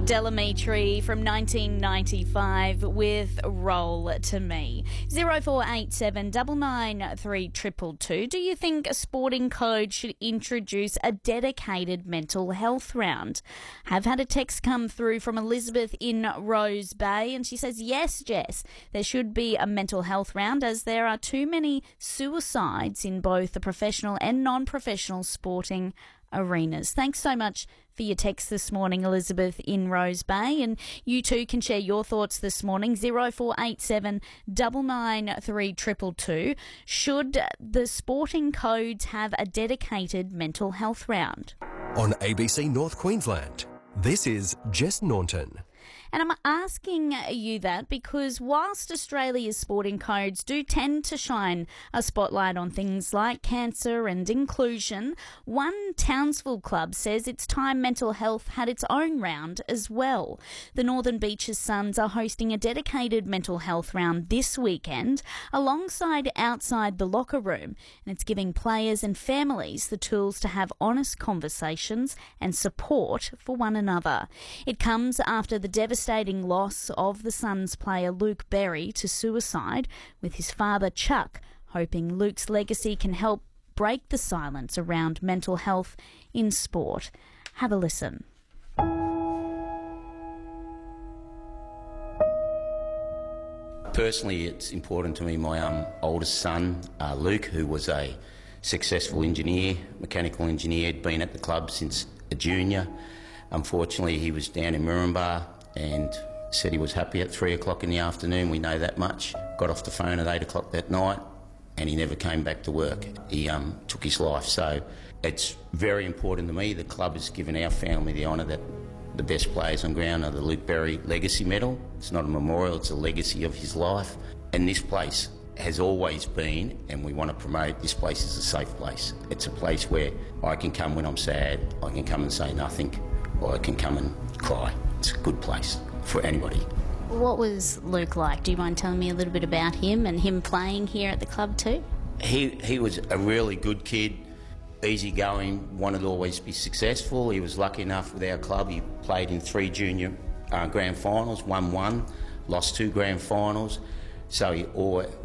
Delamitri from 1995 with Roll to Me. 0487 993 222. Do you think a sporting code should introduce a dedicated mental health round? Have had a text come through from Elizabeth in Rose Bay, and she says, yes, Jess, there should be a mental health round as there are too many suicides in both the professional and non-professional sporting arenas. Thanks so much for your text this morning, Elizabeth in Rose Bay, and you too can share your thoughts this morning. 0487 993 222. Should the sporting codes have a dedicated mental health round? On ABC North Queensland, this is Jess Naunton. And I'm asking you that because whilst Australia's sporting codes do tend to shine a spotlight on things like cancer and inclusion, one Townsville club says it's time mental health had its own round as well. The Northern Beaches Suns are hosting a dedicated mental health round this weekend alongside Outside the Locker Room, and it's giving players and families the tools to have honest conversations and support for one another. It comes after the devastating loss of the Suns player Luke Berry to suicide, with his father Chuck hoping Luke's legacy can help break the silence around mental health in sport. Have a listen. Personally, it's important to me, my oldest son, Luke, who was a successful engineer, mechanical engineer, had been at the club since a junior. Unfortunately, he was down in Moranbah and said he was happy at 3 o'clock in the afternoon. We know that much. Got off the phone at 8 o'clock that night and he never came back to work. He took his life. So it's very important to me. The club has given our family the honour that the best players on ground are the Luke Berry Legacy Medal. It's not a memorial, it's a legacy of his life. And this place has always been, and we want to promote, this place is a safe place. It's a place where I can come when I'm sad, I can come and say nothing, or I can come and cry. It's a good place for anybody. What was Luke like? Do you mind telling me a little bit about him and him playing here at the club too? He was a really good kid, easygoing, wanted to always be successful. He was lucky enough with our club. He played in 3 junior grand finals, won 1, lost 2 grand finals. So he always